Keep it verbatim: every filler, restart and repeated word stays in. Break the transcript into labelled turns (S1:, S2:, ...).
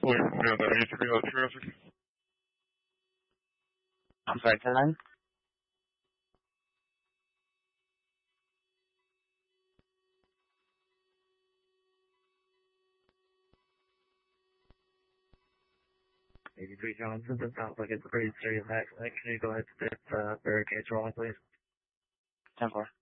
S1: fully fully on that eighty-three, uh, traffic.
S2: I'm sorry, ten nine?
S3: eighty-three Johnson, it sounds like it's a pretty serious accident. Can you go ahead and get uh, barricades rolling, please?
S2: ten four.